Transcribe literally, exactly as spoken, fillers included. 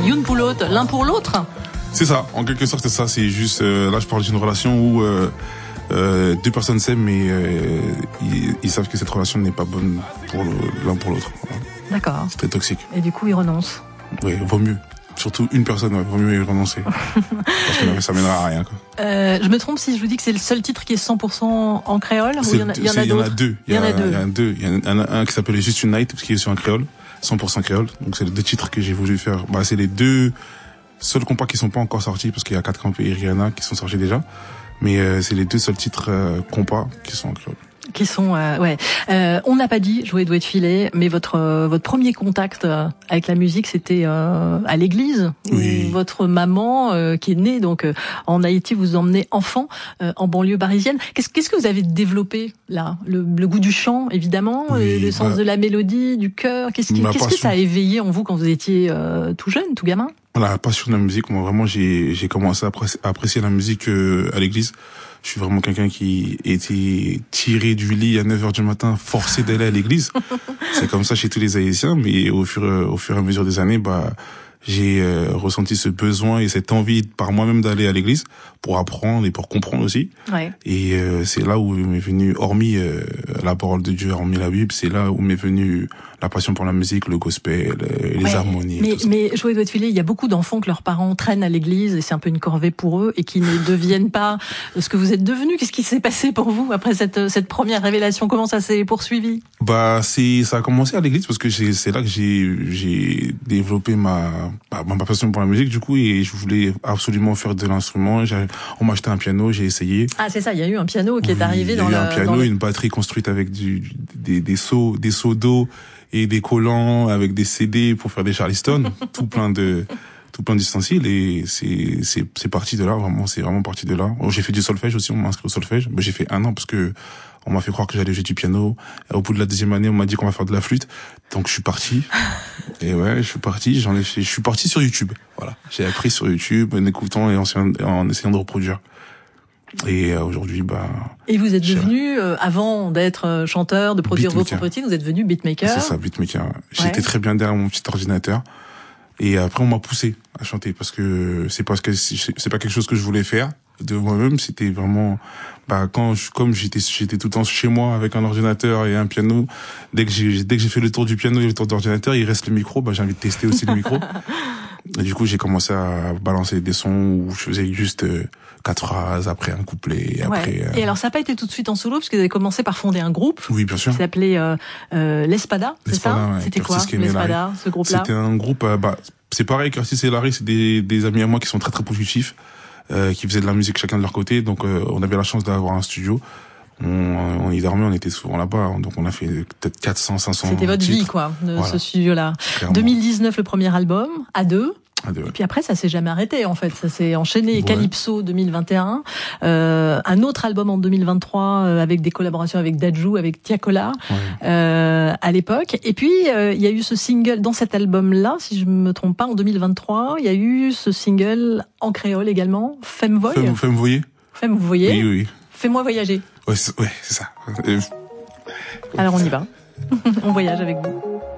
Youn pour l'autre, l'un pour l'autre. C'est ça, en quelque sorte c'est ça, c'est juste, euh, là je parle d'une relation où euh, euh, deux personnes s'aiment mais euh, ils, ils savent que cette relation n'est pas bonne pour le, l'un pour l'autre. Voilà. D'accord. C'est très toxique. Et du coup ils renoncent. Oui, vaut mieux. Surtout une personne, ouais, vaut mieux y renoncer. Parce que ça mènera à rien, quoi. Euh, je me trompe si je vous dis que c'est le seul titre qui est cent pour cent en créole ou il y en a, il y en a Il y en a d'autres? deux. Il y en a deux. Il y en a deux. Il y en a un qui s'appelle Juste Une Night, parce qu'il est sur un créole, cent pour cent créole. Donc c'est les deux titres que j'ai voulu faire. Bah, c'est les deux seuls compas qui sont pas encore sortis, parce qu'il y a quatre Campé et Rihanna qui sont sortis déjà. Mais euh, c'est les deux seuls titres euh, compas qui sont en créole. Qui sont euh, ouais. Euh, on n'a pas dit jouer doigt de filet, mais votre euh, votre premier contact euh, avec la musique, c'était euh, à l'église. Oui. Où votre maman, euh, qui est née donc euh, en Haïti, vous emmenait enfant euh, en banlieue parisienne. Qu'est-ce qu'est-ce que vous avez développé là? Le, le goût du chant, évidemment, Oui, le sens bah, de la mélodie, du cœur. Qu'est-ce qui, qu'est-ce que ça a éveillé en vous quand vous étiez euh, tout jeune, tout gamin? La passion de la musique, moi vraiment j'ai j'ai commencé à apprécier, à apprécier la musique euh, à l'église. Je suis vraiment quelqu'un qui était tiré du lit à neuf heures du matin, forcé d'aller à l'église. C'est comme ça chez tous les Haïtiens, mais au fur au fur et à mesure des années, bah j'ai euh, ressenti ce besoin et cette envie par moi-même d'aller à l'église pour apprendre et pour comprendre aussi. Ouais. Et euh, c'est là où m'est venu, hormis euh, la parole de Dieu, hormis la Bible, c'est là où m'est venu la passion pour la musique, le gospel, euh, les ouais, harmonies. Mais, tout ça. mais jouer doigt de filet, il y a beaucoup d'enfants que leurs parents traînent à l'église et c'est un peu une corvée pour eux et qui ne deviennent pas ce que vous êtes devenu. Qu'est-ce qui s'est passé pour vous après cette cette première révélation? Comment ça s'est poursuivi? Bah c'est ça a commencé à l'église parce que c'est c'est là que j'ai j'ai développé ma bah, ma passion pour la musique du coup et je voulais absolument faire de l'instrument. J'ai, on m'a acheté un piano, j'ai essayé. Ah c'est ça, il y a eu un piano qui oui, est arrivé dans le. Il y a eu le, un piano, le... une batterie construite avec du des des seaux des seaux d'eau et des collants avec des C D pour faire des Charleston, tout plein de tout plein d'ustensiles et c'est c'est c'est parti de là vraiment, c'est vraiment parti de là. Oh, j'ai fait du solfège aussi, on m'a inscrit au solfège, mais j'ai fait un an parce que on m'a fait croire que j'allais jouer du piano. Au bout de la deuxième année, on m'a dit qu'on va faire de la flûte. Donc je suis parti. Et ouais, je suis parti, j'en ai fait, je suis parti sur YouTube. Voilà. J'ai appris sur YouTube en écoutant et en, en essayant de reproduire. Et euh, aujourd'hui, bah. Et vous êtes devenu, euh, avant d'être euh, chanteur, de produire vos propres titres, vous êtes devenu beatmaker. C'est ça, beatmaker. J'étais ouais. très bien derrière mon petit ordinateur. Et après, on m'a poussé à chanter parce que c'est parce que c'est pas quelque chose que je voulais faire de moi-même. C'était vraiment, bah, quand je, comme j'étais, j'étais tout le temps chez moi avec un ordinateur et un piano. Dès que j'ai, dès que j'ai fait le tour du piano et le tour d'ordinateur, il reste le micro. Bah, j'ai envie de tester aussi le micro. Et du coup, j'ai commencé à balancer des sons où je faisais juste euh, quatre phrases, après un couplet, après... Ouais. Euh... Et alors, ça n'a pas été tout de suite en solo, parce que vous avez commencé par fonder un groupe. Oui, bien sûr. Qui s'appelait euh, euh, L'Espada, c'est ça? Ouais. C'était quoi, L'Espada, ce groupe-là? C'était un groupe, euh, bah, c'est pareil, Curtis et Larry, c'est des, des amis à moi qui sont très très positifs, euh, qui faisaient de la musique chacun de leur côté, donc euh, on avait la chance d'avoir un studio. On, on y dormait, on était souvent là-bas, donc on a fait peut-être quatre cents, cinq cents C'était votre titres. vie, quoi, de voilà. ce studio-là. Clairement. deux mille dix-neuf, le premier album, à deux. À deux ouais. Et puis après, ça s'est jamais arrêté, en fait. Ça s'est enchaîné. Ouais. Calypso deux mille vingt et un. Euh, un autre album en deux mille vingt-trois, euh, avec des collaborations avec Dadju, avec Tiakola, ouais. euh, à l'époque. Et puis, euh, il y a eu ce single, dans cet album-là, si je me trompe pas, en deux mille vingt-trois, il y a eu ce single en créole également, Femme Voy. Femme, Femme Voyer. Femme vous voyez. Oui, oui. Fais-moi voyager. Ouais, c'est, ouais, c'est ça. Euh... Alors on y va. On voyage avec vous.